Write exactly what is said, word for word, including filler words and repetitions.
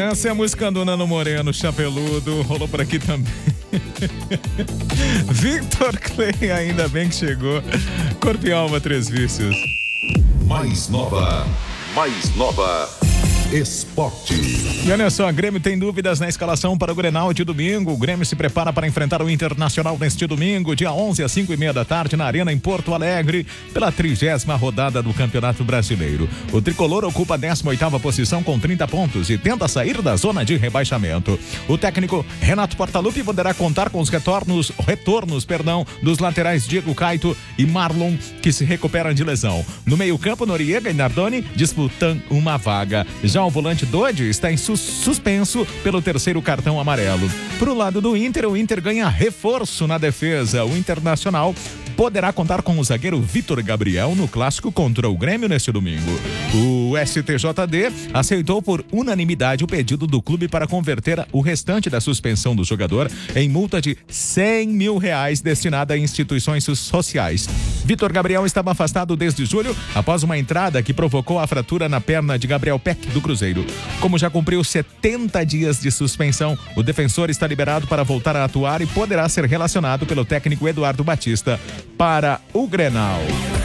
Essa é a música do Nano Moreno, Chapeludo, rolou por aqui também. Victor Clay, ainda bem que chegou. Corpo e Alma, Três Vícios. Mais nova, mais nova. Esporte. E olha só, Grêmio tem dúvidas na escalação para o Grenal de domingo. O Grêmio se prepara para enfrentar o Internacional neste domingo, dia onze às cinco e meia da tarde, na Arena em Porto Alegre, pela trigésima rodada do Campeonato Brasileiro. O tricolor ocupa a décima oitava posição com trinta pontos e tenta sair da zona de rebaixamento. O técnico Renato Portaluppi poderá contar com os retornos, retornos, perdão, dos laterais Diego Caito e Marlon, que se recuperam de lesão. No meio-campo, Noriega e Nardoni disputam uma vaga. Já o volante Dodi está em sus- suspenso pelo terceiro cartão amarelo. Pro lado do Inter, o Inter ganha reforço na defesa. O Internacional poderá contar com o zagueiro Vitor Gabriel no clássico contra o Grêmio neste domingo. O S T J D aceitou por unanimidade o pedido do clube para converter o restante da suspensão do jogador em multa de cem mil reais destinada a instituições sociais. Vitor Gabriel estava afastado desde julho após uma entrada que provocou a fratura na perna de Gabriel Peck do Cruzeiro. Como já cumpriu setenta dias de suspensão, o defensor está liberado para voltar a atuar e poderá ser relacionado pelo técnico Eduardo Batista para o Grenal.